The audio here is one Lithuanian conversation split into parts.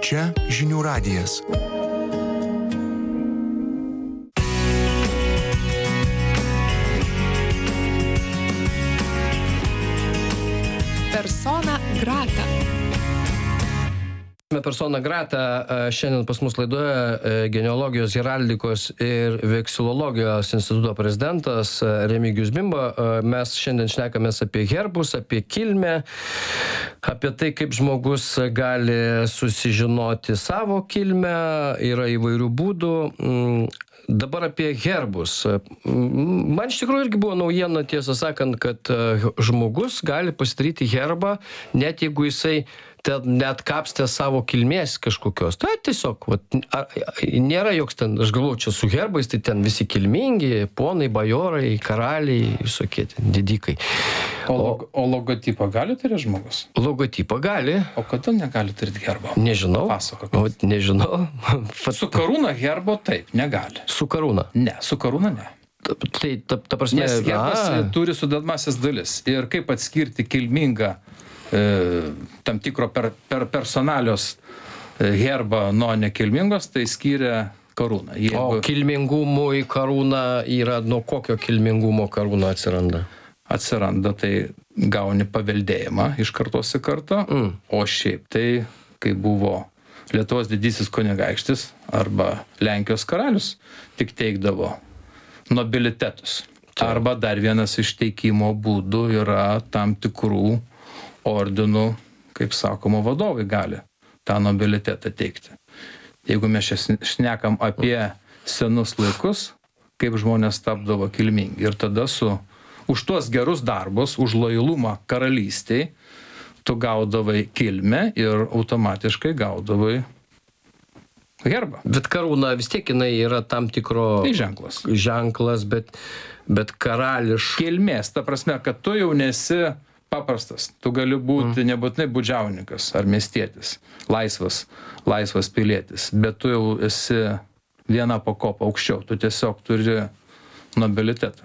Čia žinių radijas. Persona grata. Persona grata šiandien pas mus laidoje genealogijos, heraldikos ir veksilologijos instituto prezidentas Remigijus Bimba. Mes šiandien šnekamės apie herbus, apie kilmę, apie tai, kaip žmogus gali susižinoti savo kilmę, yra įvairių būdų. Dabar apie herbus. Man iš tikrųjų irgi buvo naujiena, tiesą sakant, kad žmogus gali pasidaryti herbą, net jeigu jisai ten net kapstė savo kilmės kažkokios. Tai tiesiog, nėra joks ten, aš galvoju, čia su herbais, tai ten visi kilmingi, ponai, bajorai, karaliai, visokie ten didikai. O logotipą gali turėti žmogus? Logotipą gali. O kodėl negali turėti herbo? Nežinau. Pasakok. Nežinau. Su karūna herbo taip, negali. Su karūna? Ne, su karūna ne. Tai ta prasme... Nes herbas turi sudedamąsias dalis. Ir kaip atskirti kilmingą tam tikro personalios herbą nuo nekilmingos, tai skiria karūna. O kilmingumui karūna yra, nuo kokio kilmingumo karūna atsiranda? Atsiranda, tai gauni paveldėjimą iš kartos į kartą, o šiaip tai, kai buvo Lietuvos didysis kunigaikštis arba Lenkijos karalius, tik teikdavo nobilitetus. Arba dar vienas iš teikimo būdų yra tam tikrų ordinų, kaip sakoma, vadovai gali tą nobilitetą teikti. Jeigu mes čia šnekam apie senus laikus, kaip žmonės tapdavo kilmingi. Ir tada už tuos gerus darbus, už lojalumą karalystiai, tu gaudavai kilmę ir automatiškai gaudavai herbą. Bet karūna vis tiek jinai yra tam tikro... Tai ženklas. Ženklas, bet karališkas. Kilmės, ta prasme, kad tu jau nesi paprastas. Tu gali būti nebūtinai budžiauninkas ar miestietis, laisvas pilietis, bet tu jau esi viena pakopa aukščiau, tu tiesiog turi nobilitetą.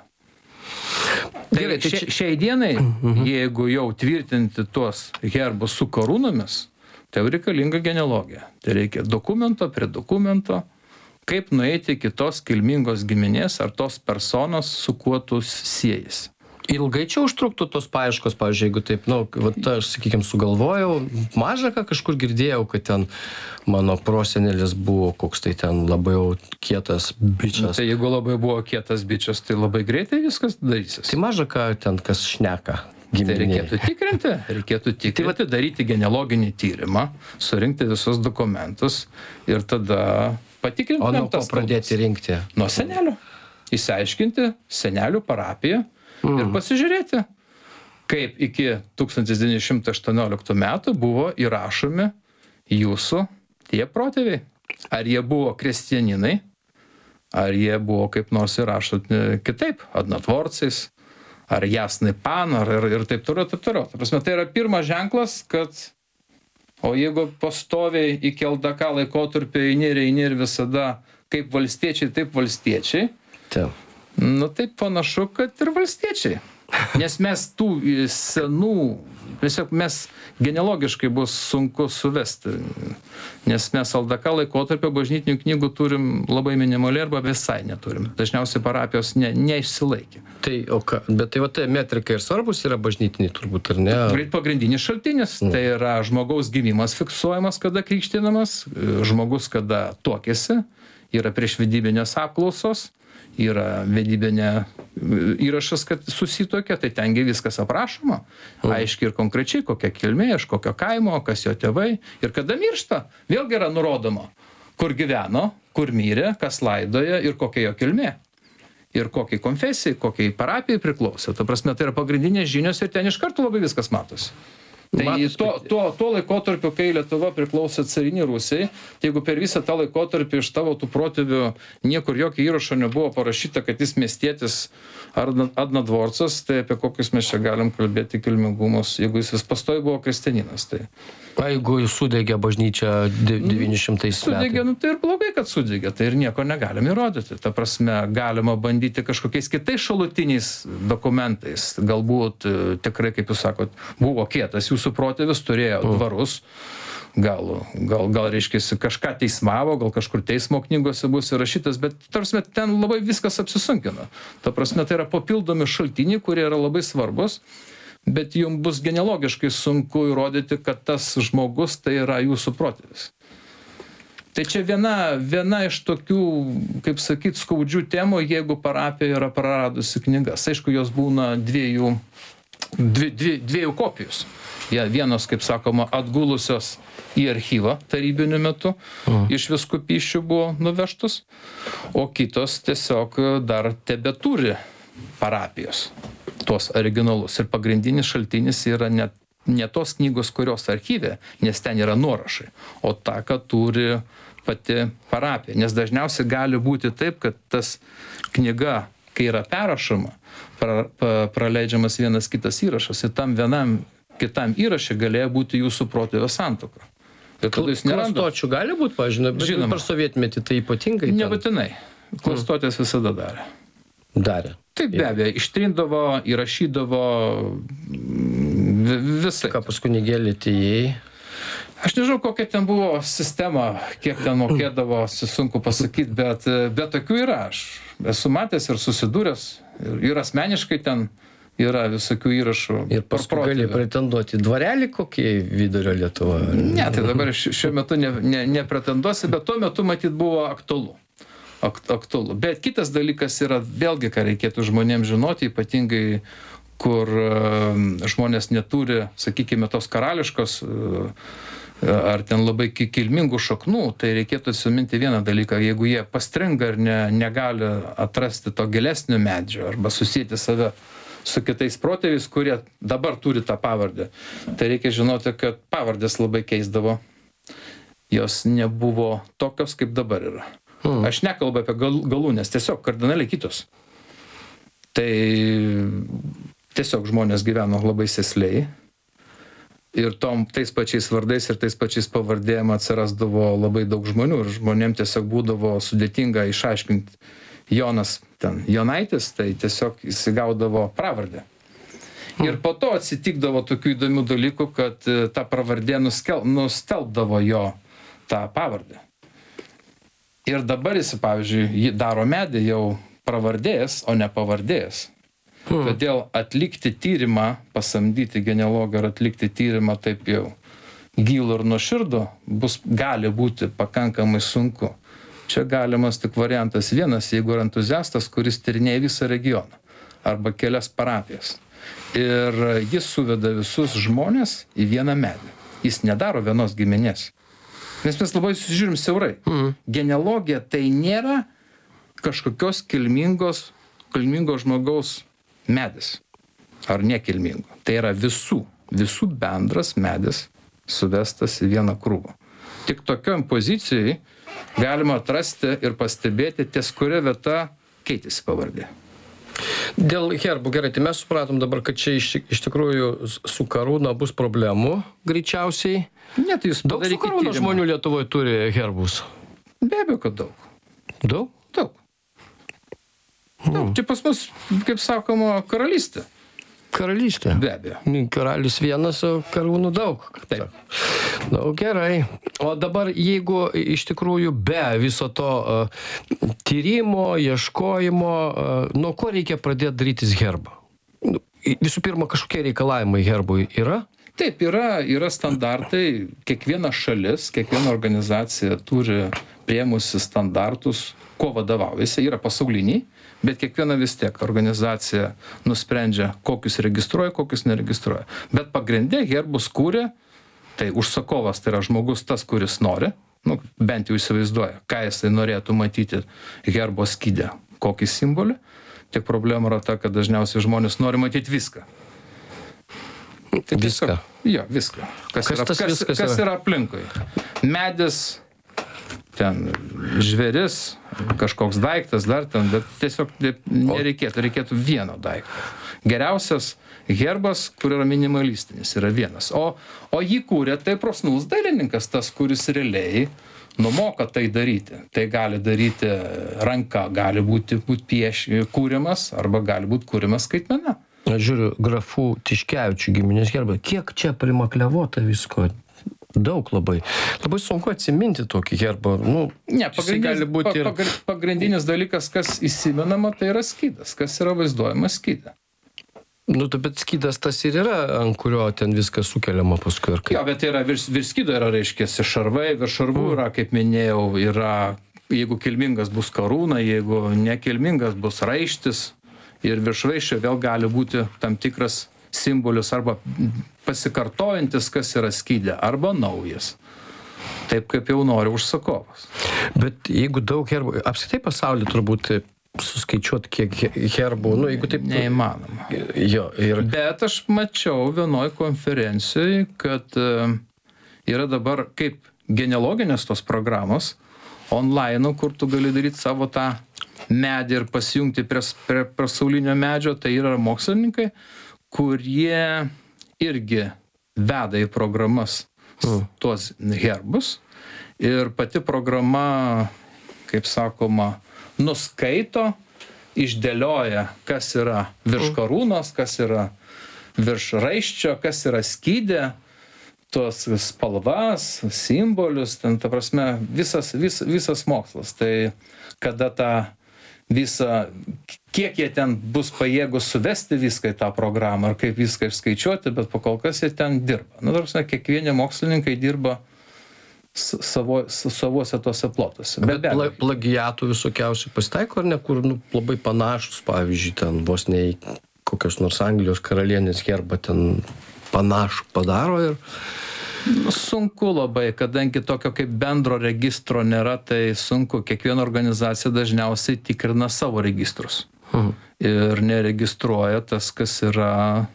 Gerai, tai šiai dienai, jeigu jau tvirtinti tuos herbus su karūnomis, tai jau reikalinga genealogija. Tai reikia dokumento prie dokumento, kaip nueiti iki tos kilmingos giminės ar tos personos, su kuo tu siejasi. Ilgai čia užtruktų tos paieškos, pavyzdžiui, jeigu taip, aš, sakykime, sugalvojau, mažaką kažkur girdėjau, kad ten mano prosenelis buvo koks tai ten labai kietas bičias. Tai jeigu labai buvo kietas bičias, tai labai greitai viskas darysis. Tai mažaką ten kas šneka. Tai reikėtų tikrinti, daryti genealoginį tyrimą, surinkti visus dokumentus ir tada patikrinti. O nuo ko pradėti rinkti? Nuo senelio. Išsiaiškinti senelių parapiją ir pasižiūrėti, kaip iki 1918 metų buvo įrašomi jūsų tie protėviai. Ar jie buvo kristianinai, ar jie buvo kaip nors įrašomi kitaip, adnatvorcais, ar jasnai pan, ir taip toliau, taip toliau. Ta prasme, tai yra pirmas ženklas, kad o jeigu pastoviai iki LDK laikotarpio eini ir visada kaip valstiečiai, taip valstiečiai, taip panašu, kad ir valstiečiai. Nes mes tų senų, tiesiog mes genealogiškai bus sunku suvesti. Nes mes LDK laikotarpio bažnytinių knygų turim labai minimaliai arba visai neturim. Dažniausiai parapijos neišsilaikė. Bet tai metrika ir svarbus yra bažnytiniai turbūt, ar ne? Pagrindinis šaltinis, tai yra žmogaus gimimas fiksuojamas, kada krikštinamas, žmogus kada tuokėsi, yra priešvedybinės apklausos, yra vedybinė įrašas, kad susituokė, tai tengi viskas aprašoma, aiškiai ir konkrečiai, kokia kilmė, iš kokio kaimo, kas jo tėvai, ir kada miršta, vėlgi yra nurodoma, kur gyveno, kur mirė, kas laidoja ir kokia jo kilmė, ir kokiai konfesijai, kokiai parapijai priklausė. Ta prasme, tai yra pagrindinės žinios ir ten iš karto labai viskas matosi. Tai tuo laikotarpiu, kai Lietuva priklausė cariniai Rusijai, jeigu per visą tą laikotarpį iš tavo tų protėvių niekur jokio įrašo nebuvo parašyta, kad jis miestietis ar adnatvorcas, tai apie kokius mes čia galim kalbėti kilmingumus, jeigu jis pastoviai buvo kristianinas. Tai jeigu sudegė bažnyčia 900 metais. Sudegė, tai ir blogai, kad sudegė, tai ir nieko negalim įrodyti. Ta prasme, galima bandyti kažkokiais kitais šalutiniais dokumentais. Galbūt tikrai, kaip jūs sakot, buvo kietas jūsų protėvis, turėjo dvarus, gal reiškiasi kažką teismavo, gal kažkur teismo knygose bus įrašytas, bet tarsi ten labai viskas apsisunkina. Ta prasme, tai yra papildomi šaltiniai, kurie yra labai svarbus, bet jums bus genealogiškai sunku įrodyti, kad tas žmogus tai yra jūsų protėvis. Tai čia viena iš tokių, kaip sakyt, skaudžių temų, jeigu parapija yra praradusi knygas. Aišku, jos būna dviejų kopijos. Vienos, kaip sakoma, atgulusios į archyvą tarybiniu metu, iš vyskupysčių buvo nuvežtus, o kitos tiesiog dar tebeturi parapijos, tuos originalus. Ir pagrindinis šaltinis yra ne tos knygos, kurios archyve, nes ten yra nuorašai, o ta, kad turi pati parapija. Nes dažniausiai gali būti taip, kad tas knyga, kai yra perrašoma, praleidžiamas vienas kitas įrašas, ir tam vienam kitam įraše galėjo būti jūsų protėvio santuoka. Klastočių gali būti, pažinau, bet per sovietmetį tai ypatingai? Nebūtinai. Klastotės visada darė. Darė? Taip, be abejo, ištrindavo, įrašydavo visai. Ką pas kunigėlį atėjai? Aš nežinau, kokia ten buvo sistema, kiek ten mokėdavo, sunku pasakyti, bet tokių yra. Aš esu matęs ir susidūręs, ir asmeniškai ten yra visokių įrašų. Ir paskui gali pretenduoti dvarelį kokį vidurio Lietuva? Ne, tai dabar šiuo metu nepretenduosi, bet tuo metu matyt buvo aktualu. Bet kitas dalykas yra, vėlgi, ką reikėtų žmonėms žinoti, ypatingai, kur žmonės neturi, sakykime, tos karališkos ar ten labai kilmingų šaknų, tai reikėtų atsiminti vieną dalyką. Jeigu jie pastringa ir negali atrasti to gilesnio medžio arba susijęti save su kitais protėviais, kurie dabar turi tą pavardę, tai reikia žinoti, kad pavardės labai keisdavo. Jos nebuvo tokios, kaip dabar yra. Aš nekalbu apie galūnes, tiesiog kardinaliai kitos. Tai tiesiog žmonės gyveno labai sėsliai ir tais pačiais vardais ir tais pačiais pavardėjim atsirasdavo labai daug žmonių ir žmonėm tiesiog būdavo sudėtinga išaiškinti Jonas ten Jonaitis, tai tiesiog įsigaudavo pravardę. Ir po to atsitikdavo tokių įdomių dalykų, kad ta pravardė nustelbdavo jo tą pavardę. Ir dabar jis, pavyzdžiui, daro medį jau pravardėjęs, o ne pavardėjęs. Todėl atlikti tyrimą, pasamdyti genealogą ir atlikti tyrimą taip jau gilų ir nuoširdų gali būti pakankamai sunku. Čia galimas tik variantas vienas, jeigu yra entuziastas, kuris tyrinėja visą regioną arba kelias parapijas. Ir jis suveda visus žmonės į vieną medį. Jis nedaro vienos giminės. Nes mes labai susižiūrim siaurai. Genealogija tai nėra kažkokios kilmingos žmogaus medis. Ar nekilmingo. Tai yra visų bendras medis suvestas į vieną krūvą. Tik tokiom pozicijai galima atrasti ir pastebėti, ties kuria vieta keitėsi pavardė. Dėl herbų, gerai, tai mes supratom dabar, kad čia iš tikrųjų su karūna bus problemų greičiausiai. Ne, tai jūs daug su karūna žmonių Lietuvoje turi herbus? Be abejo, kad daug. Daug? Daug. Čia pas mus, kaip sakoma, karalystė. Karalystė? Be abejo. Karalis vienas, o karūnų daug. Taip. Gerai. O dabar, jeigu iš tikrųjų be viso to tyrimo, ieškojimo, nuo ko reikia pradėti darytis herbą? Visų pirma, kažkokie reikalavimai herbui yra? Taip, yra standartai. Kiekviena šalis, kiekviena organizacija turi priėmusi standartus, ko vadovaujasi. Yra pasauliniai, bet kiekviena vis tiek organizacija nusprendžia, kokius registruoja, kokius neregistruoja. Bet pagrindė herbus kūrė, tai užsakovas, tai yra žmogus tas, kuris nori, bent jau įsivaizduoja, ką jisai norėtų matyti herbo skyde, kokį simbolį. Tik problema yra ta, kad dažniausiai žmonės nori matyti viską. Tai viską? Jo, viską. Kas yra aplinkui. Medis, ten žvėris, kažkoks daiktas dar ten, bet tiesiog reikėtų vieno daikto. Geriausias herbas, kur yra minimalistinis, yra vienas. O jį kūrė tai profesionalus dailininkas, tas, kuris realiai moka tai daryti. Tai gali daryti ranka, gali būti kūrimas arba gali būti kūrimas skaitmena. Aš žiūriu, grafų Tiškevičių giminės herbą. Kiek čia primakliavota visko? Daug labai. Labai sunku atsiminti tokį herbą. Nu, Ne, jisai gali būti ir... pagrindinis dalykas, kas įsimenama, tai yra skydas, kas yra vaizduojamas skyde. Nu, bet skydas tas ir yra, ant kurio ten viskas sukeliama paskui. Ir kaip. Jo, bet tai yra virš skydo yra, reiškiasi, šarvai, virš šarvų yra, kaip minėjau, yra, jeigu kilmingas bus karūna, jeigu nekilmingas bus raištis, ir virš raiščio vėl gali būti tam tikras simbolius arba pasikartojantis, kas yra skydė, arba naujas. Taip, kaip jau nori užsakovas. Bet jeigu daug herbų, apskritai pasaulyje turbūt suskaičiuot, kiek herbų, nu, jeigu taip... Neįmanoma. Jo, ir... Bet aš mačiau vienoj konferencijai, kad yra dabar kaip genealoginės tos programos online, kur tu gali daryti savo tą medį ir pasijungti prie pasaulinio medžio, tai yra mokslininkai, kurie irgi veda į programas tuos herbus ir pati programa, kaip sakoma, nuskaito, išdėlioja, kas yra virš karūnos, kas yra virš raiščio, kas yra skydė, tuos spalvas, simbolius, ten, ta prasme, visas mokslas. Tai kada tą visą, kiek jie ten bus pajėgus suvesti viską į tą programą, ar kaip viską išskaičiuoti, bet pakol kas jie ten dirba. Nu, tarsi, kiekvieni mokslininkai dirba savuose tuose plotuose. Bet plagiatų visokiausių pasitaiko, ar ne, kur labai panašus, pavyzdžiui, ten vos ne kokios nors Anglijos karalienės herbą ten panašų padaro ir... Sunku labai, kadangi tokio kaip bendro registro nėra, tai sunku. Kiekviena organizacija dažniausiai tikrina savo registrus. Ir neregistruoja tas, kas yra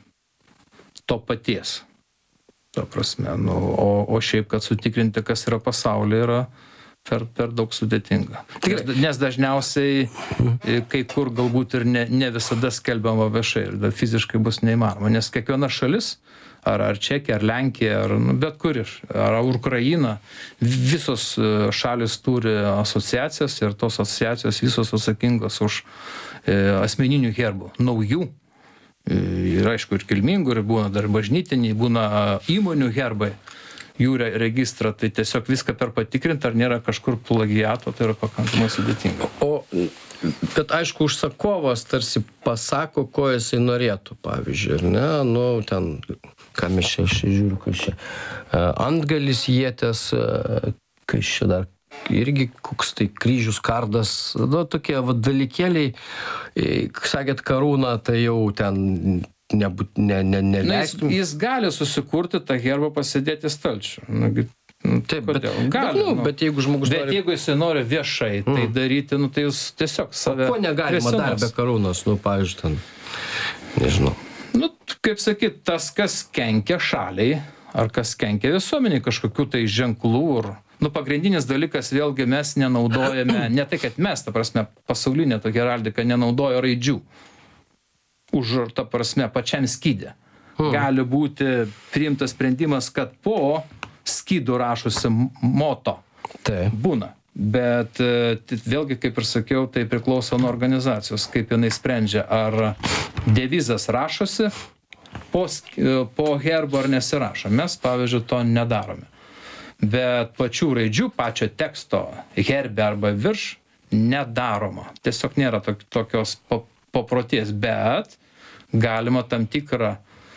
to paties. Ta prasme, nu, o šiaip, kad sutikrinti, kas yra pasaulyje, yra per daug sudėtinga. Nes dažniausiai kai kur galbūt ir ne visada skelbiama viešai ir fiziškai bus neįmanoma. Nes kiekviena šalis, ar Čekija, ar Lenkija, ar bet kur ar Ukraina, visos šalis turi asociacijas ir tos asociacijos visos atsakingos už asmeninių herbų, naujų. Ir aišku, ir kilmingų, ir būna dar bažnytiniai, būna įmonių herbai, jų registrą, tai tiesiog viską per patikrinti, ar nėra kažkur plagiato, tai yra pakankamai sudėtinga. Bet aišku, užsakovas tarsi pasako, ko jisai norėtų, pavyzdžiui, ar ne, nu, ten, ką mes čia žiūriu, kas čia, antgalis ietės, kas čia dar, irgi koks tai kryžius, kardas, nu, tokie dalykėliai, sakėt, karūna, tai jau ten neleistum. Jis gali susikurti tą herbą pasidėti stalčių. Taip, bet jeigu žmogus nori... Bet jeigu jisai nori viešai tai daryti, nu, tai jūs tiesiog save... Ko negalima dar be karūnos, nu, pavyzdžiui, ten, nežinau. Nu, kaip sakyt, tas, kas kenkia šaliai, ar kas kenkia visuomeniai, kažkokių tai ženklų, ir, nu, pagrindinis dalykas, vėlgi mes nenaudojame, ne tai, kad mes, ta prasme, pasaulinė tokia heraldika nenaudoja raidžių už, ta prasme, pačiam skydę. Gali būti priimtas sprendimas, kad po skydų rašosi moto. Tai būna. Bet vėlgi, kaip ir sakiau, tai priklauso nuo organizacijos, kaip jinai sprendžia, ar devizas rašosi po herbo ar nesirašo. Mes, pavyzdžiui, to nedarome. Bet pačių raidžių, pačio teksto herbe arba virš nedaroma. Tiesiog nėra tokios paproties, bet galima tam tikrą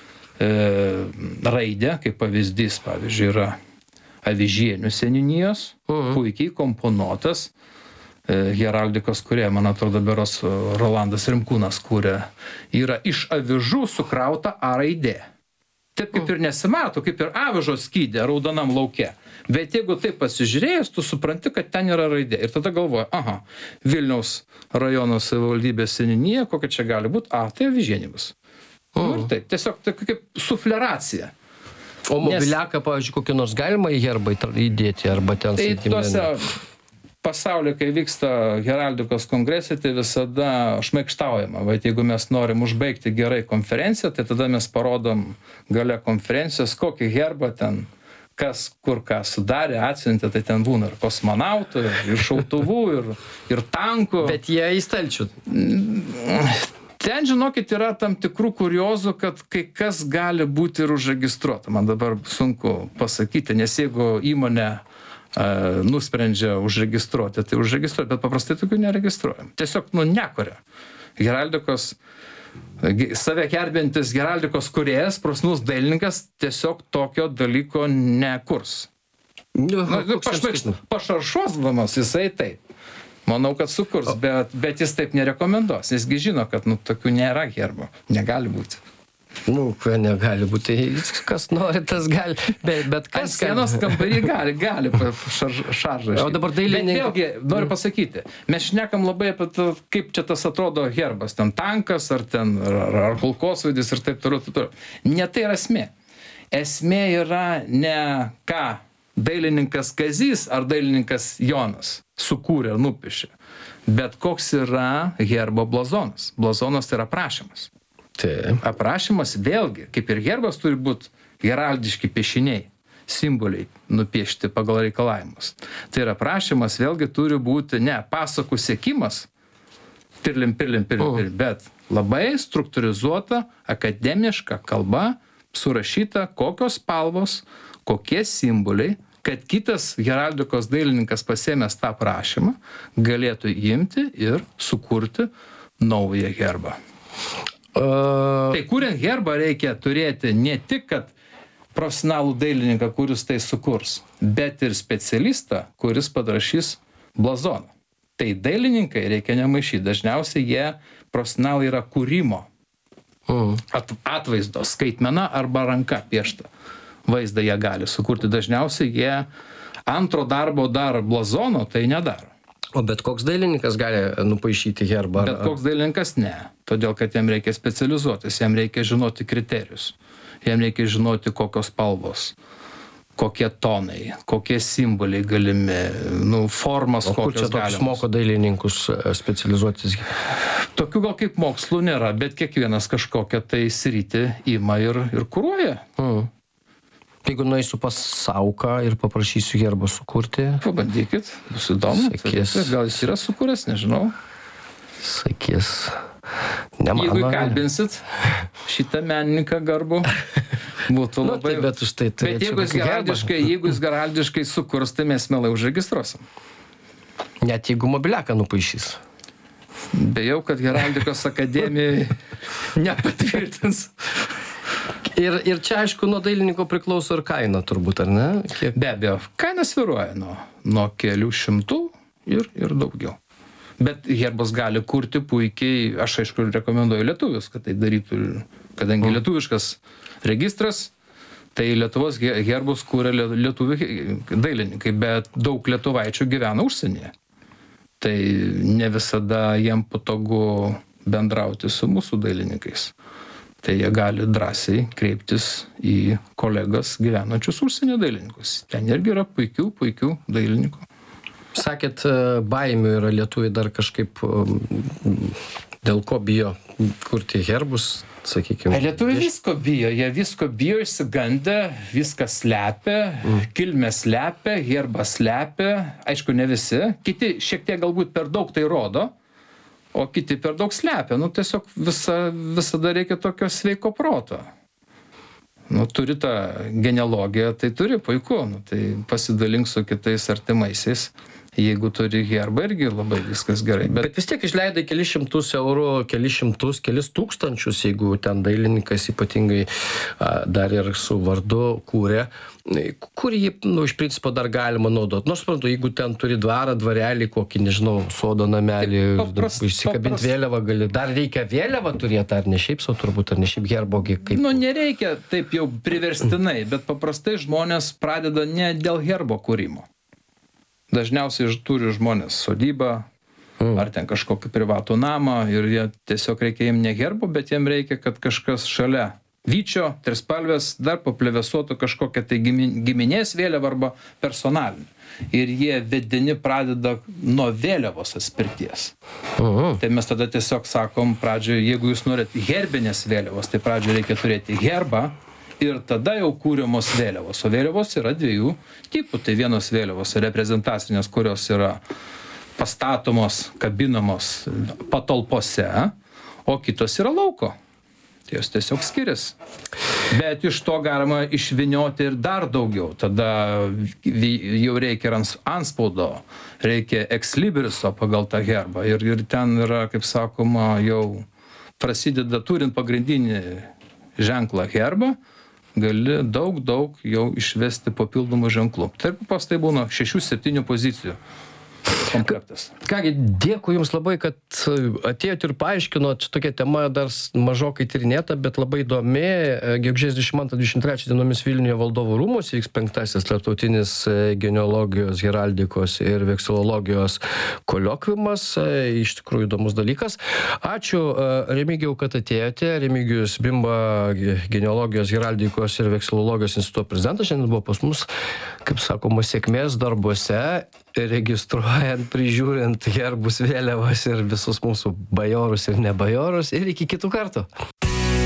raidę, kaip pavyzdys, pavyzdžiui, yra Avižienių seniūnijos, puikiai komponuotas heraldikos kūrėja, man atrodo, beros Rolandas Rimkūnas kūrė, yra iš avižų sukrauta A raidė. Taip kaip ir nesimato, kaip ir avižos skydė raudonam lauke. Bet jeigu taip pasižiūrėjus, tu supranti, kad ten yra raidė. Ir tada galvoja, aha, Vilniaus rajono savivaldybės seniūnija, kokia čia gali būti? Tai Avižienių bus. Ir taip, tiesiog tai kaip sufleracija. O mobiliaką, pavyzdžiui, kokį nors galima į herbą įdėti, arba ten... Tai tuose pasaulyje, kai vyksta heraldikos kongresai, tai visada šmaikštaujama. Bet jeigu mes norim užbaigti gerai konferenciją, tai tada mes parodom gale konferencijos, kokį herbą ten, kas kur ką sudarė, atsiuntė, tai ten būna ir kosmonautų, ir šautuvų, ir tankų. Bet jie į stalčių. Ten, žinokit, yra tam tikrų kuriozų, kad kai kas gali būti ir užregistruota. Man dabar sunku pasakyti, nes jeigu įmonė nusprendžia užregistruoti, tai užregistruoti, bet paprastai tokių neregistruojam. Tiesiog, nekuria. Heraldikos, save gerbintis heraldikos kūrėjas, profesionalus dailininkas tiesiog tokio dalyko nekurs. Pašaršuosdamas jisai taip. Manau, kad sukurs, bet jis taip nerekomenduos. Jisgi žino, kad tokių nėra herbo. Negali būti. Negali būti. Kas nori, tas gali. Bet kas... Ant sienos kambarį gali šaržą. O dabar dailininkai... Bet vėlgi, noriu pasakyti, mes šnekam labai apie tai, kaip čia tas atrodo herbas. Ten tankas, ar kulkosvaidis ir taip toliau. Ne tai yra esmė. Esmė yra ne ką dailininkas Kazys ar dailininkas Jonas sukūrė ar nupiešė, bet koks yra herbo blazonas. Blazonas tai yra aprašymas. Aprašymas vėlgi, kaip ir herbas, turi būti heraldiški piešiniai, simboliai nupiešti pagal reikalavimus. Tai yra aprašymas vėlgi turi būti ne pasakų sekimas, pirlim, bet labai struktūrizuota, akademiška kalba, surašyta kokios spalvos, kokie simboliai, kad kitas heraldikos dailininkas pasiėmęs tą prašymą galėtų imti ir sukurti naują herbą. Tai kuriant herbą reikia turėti ne tik, kad profesionalų dailininką, kuris tai sukurs, bet ir specialistą, kuris padrašys blazoną. Tai dailininkai reikia nemaišyti. Dažniausiai jie profesionalai yra kūrimo. Atvaizdo, skaitmena arba ranka piešta. Vaizdą jie gali sukurti. Dažniausiai jie antro darbo dar blazono tai nedaro. O bet koks dailininkas gali nupaišyti herbą? Bet koks dailininkas ne. Todėl, kad jam reikia specializuotis, jam reikia žinoti kriterijus. Jam reikia žinoti kokios spalvos, kokie tonai, kokie simboliai galimi, formas kokios galimos. O kur čia tokius moko dailininkus specializuotis? Tokių gal kaip mokslų nėra, bet kiekvienas kažkokią tai sritį ima ir kuruoja. Jeigu nueisiu pas Sauką ir paprašysiu herbą sukurti. Pabandykit, bus įdomu. Gal jis yra sukūręs, nežinau. Sakys, ne mano. Jeigu įkalbinsit šitą menininką garbų, būtų labai... Bet už tai turėčiau. Bet jeigu jis heraldiškai sukurs, tai mes mielai užregistruosim. Net jeigu mobiliaką nupaišys. Bijau, kad heraldikos akademijai nepatvirtins. Ir čia, aišku, nuo dailininko priklauso ir kaina turbūt, ar ne? Be abejo, kaina svyruoja nuo kelių šimtų ir daugiau. Bet herbas gali kurti puikiai, aš aišku rekomenduoju lietuvius, kad tai darytų, kadangi lietuviškas registras, tai Lietuvos herbus kūrė lietuvių dailininkai, bet daug lietuvaičių gyvena užsienyje. Tai ne visada jiem patogu bendrauti su mūsų dailininkais. Tai jie gali drąsiai kreiptis į kolegas gyvenančius užsienio dailininkus. Ten irgi yra puikių dailininkų. Sakėt, baimių yra lietuviai dar kažkaip, dėl ko bijo kurti herbus, sakykime. Lietuviai visko bijo, jie visko bijo, išsigandę, viską slepia, kilmę slepia, herbą slepia, aišku, ne visi, kiti šiek tiek galbūt per daug tai rodo, o kiti per daug slepia. Tiesiog visada reikia tokio sveiko proto. Turi tą genealogiją, tai turi puiku, tai pasidalink su kitais artimaisiais. Jeigu turi herbą, irgi labai viskas gerai. Bet vis tiek išleidai kelis šimtus eurų, kelis tūkstančius, jeigu ten dailininkas ypatingai dar ir su vardu kūrė. Kur jį, iš principo, dar galima naudoti? Nors, suprantu, jeigu ten turi dvarą, dvarelį, kokį, nežinau, sodo namelį, išsikabinti vėliavą gali. Dar reikia vėliavą turėti, ar ne šiaip sau turbūt, ar ne šiaip herbogi. Nereikia taip jau priverstinai, bet paprastai žmonės pradeda ne dėl herbo kūrimo. Dažniausiai turi žmonės sodybą, ar ten kažkokį privatų namą ir jie tiesiog reikia jiem ne herbo, bet jiem reikia, kad kažkas šalia vyčio, trispalvės, dar paplevėsuotų kažkokią tai giminės vėliavą arba personalinį. Ir jie vedini pradeda nuo vėliavos atspirties. Tai mes tada tiesiog sakom pradžioje, jeigu jūs norit herbinės vėliavos, tai pradžioje reikia turėti herbą, ir tada jau kūriamos vėliavos. O vėliavos yra dviejų tipų. Tai vienos vėliavos reprezentacinės, kurios yra pastatomos, kabinamos patalpose, o kitos yra lauko. Tai jos tiesiog skiriasi. Bet iš to galima išvinioti ir dar daugiau. Tada jau reikia ir antspaudo, reikia eksliberiso pagal tą herbą. Ir ten yra, kaip sakoma, jau prasideda, turint pagrindinį ženklą herbą, gali daug jau išvesti papildomų ženklų. Taip paprastai būna 6-7 pozicijų komplektas. Kągi, dėkui Jums labai, kad atėjot ir paaiškinot. Tokia tema dar mažokai tyrinėta, bet labai įdomi. Gegužės 22-23 dienomis Vilniuje Valdovų rūmuose vyks 5. tarptautinis genealogijos, heraldikos ir veksilologijos koliokviumas. Iš tikrųjų įdomus dalykas. Ačiū Remigijau, kad atėjote. Remigijus Bimba, genealogijos, heraldikos ir veksilologijos instituto prezidentas, šiandien buvo pas mus, kaip sakoma, sėkmės darbuose, registruojant, prižiūrint herbus, vėliavas ir visus mūsų bajorus ir nebajorus. Ir iki kitų kartų.